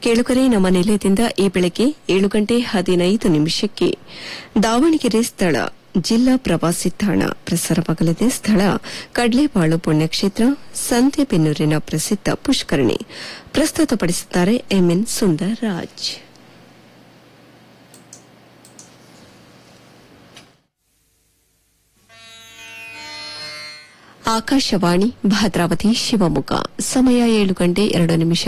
ಕೇಳುಗರೆ ನಮ್ಮ ನಿಲಯದಿಂದ ಈ ಬೆಳಗ್ಗೆ 7:15 ದಾವಣಗೆರೆ ಸ್ಥಳ ಜಿಲ್ಲಾ ಪ್ರವಾಸಿ ತಾಣ ಪ್ರಸಾರವಾಗಲಿದೆ. ಸ್ಥಳ ಕಡ್ಲೇಬಾಳು ಪುಣ್ಯಕ್ಷೇತ್ರ ಸಂತೆಬೆನ್ನೂರಿನ ಪ್ರಸಿದ್ಧ ಪುಷ್ಕರಣಿ. ಪ್ರಸ್ತುತಪಡಿಸುತ್ತಾರೆ ಎಂಎನ್ ಸುಂದರ್ ರಾಜ್. ಆಕಾಶವಾಣಿ ಭದ್ರಾವತಿ ಶಿವಮೊಗ್ಗ. ಸಮಯ 7:02